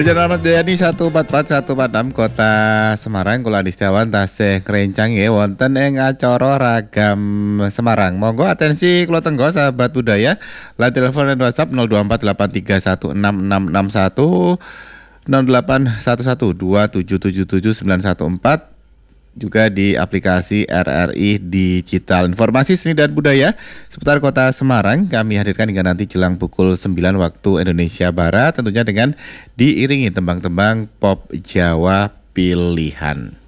Jalan Ahmad Jayani 144146 Kota Semarang kula Setiawan tasih kerencang ya wonten ing acara ragam Semarang. Monggo atensi kula tenggo sahabat budaya. Lah telepon dan WhatsApp 0248316661 081127779114 juga di aplikasi RRI Digital. Informasi seni dan budaya seputar Kota Semarang kami hadirkan hingga nanti jelang pukul 9 waktu Indonesia Barat, tentunya dengan diiringi tembang-tembang pop Jawa pilihan.